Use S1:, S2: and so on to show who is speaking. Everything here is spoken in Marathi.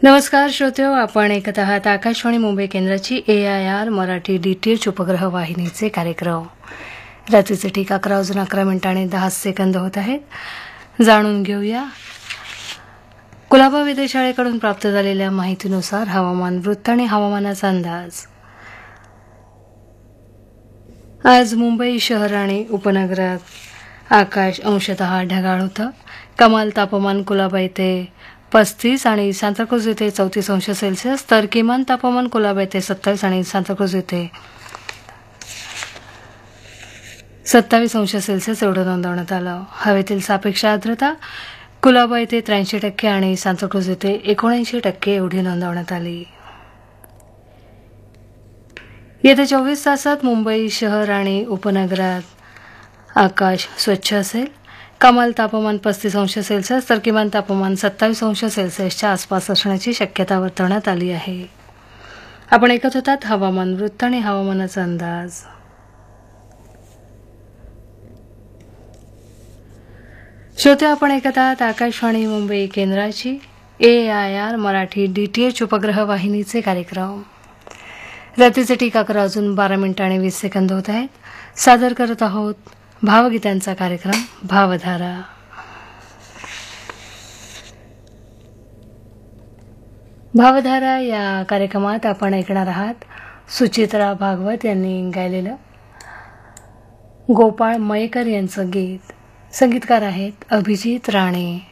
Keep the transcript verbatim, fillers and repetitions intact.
S1: नमस्कार श्रोत्यो, आपण ऐकत आहात आकाशवाणी मुंबई केंद्राची ए I R Marathi D T H उपग्रह वाहिनीचे कार्यक्रम. रात्रीचे ठीक अकरा वाजून अकरा मिनिटांनी दहा सेकंद होत आहेत. जाणून घेऊया कुलाबा वेधशाळेकडून प्राप्त झालेल्या माहितीनुसार हवामान वृत्त आणि हवामानाचा अंदाज. आज मुंबई शहर आणि उपनगरात आकाश अंशतः ढगाळ होतं. कमाल तापमान कुलाबा येथे पस्तीस आणि सांताक्रूज येथे चौतीस अंश सेल्सिअस, तर किमान तापमान कुलाबा येथे सत्तावीस आणि सांताक्रूज येथे सत्तावीस अंश सेल्सिअस एवढं नोंदवण्यात आलं. हवेतील सापेक्ष आर्द्रता कुलाबा येथे त्र्याऐंशी टक्के आणि सांताक्रूज येथे एकोणऐंशी टक्के एवढी नोंदवण्यात आली. येत्या चोवीस तासात मुंबई शहर आणि उपनगरात आकाश स्वच्छ असेल. कमाल तापमान पस्तीस अंश सेल्सिअस तर किमान तापमान सत्तावीस अंश सेल्सिअसच्या आसपास असण्याची शक्यता वर्तवण्यात आली आहे. आपण ऐकत होतात हवामान वृत्त आणि हवामानाचा अंदाज. श्रोते, आपण ऐकत आहात आकाशवाणी मुंबई केंद्राची ए I R Marathi D T H उपग्रह वाहिनीचे कार्यक्रम. रात्रीचे ठीक अकरा वाजून बारा मिनिटं आणि वीस सेकंद होत आहेत. सादर करत आहोत भावगीतांचा कार्यक्रम भावधारा. भावधारा या कार्यक्रमात आपण ऐकणार आहात सुचित्रा भागवत यांनी गायलेलं गोपाळ मयेकर यांचं गीत. संगीतकार आहेत अभिजित राणे.